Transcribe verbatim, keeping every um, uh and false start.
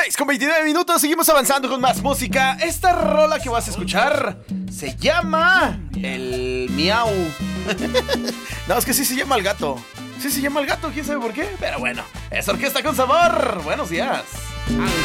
seis con veintinueve minutos, seguimos avanzando con más música. Esta rola que vas a escuchar se llama El Miau. No, es que sí se llama el gato. Sí se llama el gato, quién sabe por qué. Pero bueno, es Orquesta con Sabor. Buenos días.